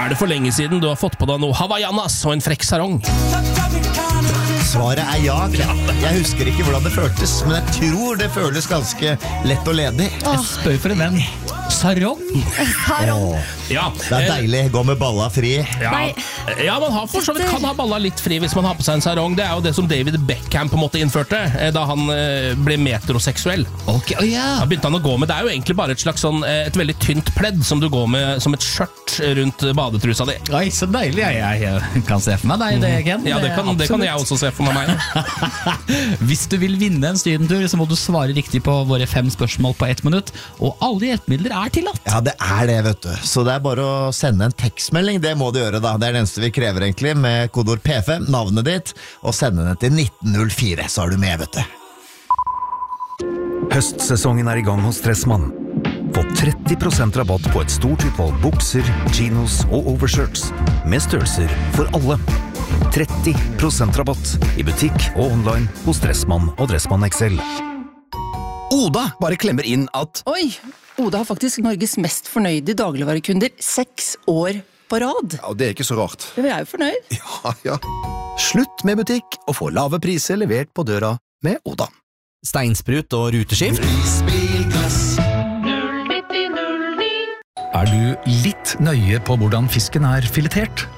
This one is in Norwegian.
det for lenge siden du har fått på deg noe Havaianas og en frekk sarong? Svaret ja, Ken. Jeg husker ikke hvordan det føltes, men jeg tror det føles ganske lett og ledig. Jeg spør for en venn. Sarong? Ja, Det deilig, gå med balla fri. Ja, man har for så vidt kan ha balla litt fri hvis man har på seg en sarong. Det jo det som David Beckham på en måte innførte da han ble metroseksuell. Da begynte han å gå med. Det jo egentlig bare et slags sånn, et veldig tynt pledd som du går med som et skjørt rundt badetrusa di. Oi, så deilig. Jeg kan se for meg deg, det, Ken. Ja, det kan jeg også se for meg. Hvis du vil vinne en sydentur, så må du svare riktig på våre 5 spørsmål på 1 minutt. Og alle hjelpemidler tillatt. Ja, det det, vet du. Så det bare å sende en tekstmelding. Det må du gjøre, da. Det det eneste vi krever, egentlig, med kodord P5, navnet ditt, og sende den til 1904, så du med, vet du. Høstsesongen I gang hos Dressmann. Få 30% rabatt på et stort utvalg bukser, chinos og overshirts, med størrelser for alle. 30% rabatt I butikk og online hos Dressmann og Dressmann XL. Oda bare klemmer inn at Oi, Oda har faktisk Norges mest fornøyde dagligvarekunder 6 år på rad. Ja, det ikke så rart. Vi jo fornøyd. Ja. Slutt med butikk og få lave priser levert på døra med Oda. Steinsprut og ruteskift. Du litt nøye på hvordan fisken filetert?